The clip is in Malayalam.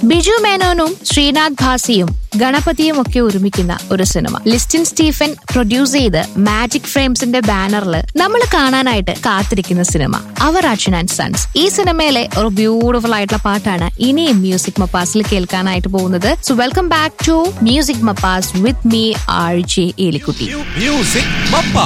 ബിജു മേനോനും ശ്രീനാഥ് ഭാസിയും ഗണപതിയും ഒക്കെ ഒരുമിക്കുന്ന ഒരു സിനിമ ലിസ്റ്റിൻ സ്റ്റീഫൻ പ്രൊഡ്യൂസ് ചെയ്ത് മാജിക് ഫ്രെയിംസിന്റെ ബാനറിൽ നമ്മൾ കാണാനായിട്ട് കാത്തിരിക്കുന്ന സിനിമ അവർ അച്ഛൻ ആൻഡ് സൺസ്. ഈ സിനിമയിലെ ഒരു ബ്യൂട്ടിഫുൾ ആയിട്ടുള്ള പാട്ടാണ് ഇനിയും മ്യൂസിക് മപ്പാസിൽ കേൾക്കാനായിട്ട് പോകുന്നത്. So welcome back to music mappas with me RJ Elikutty. Music mappas.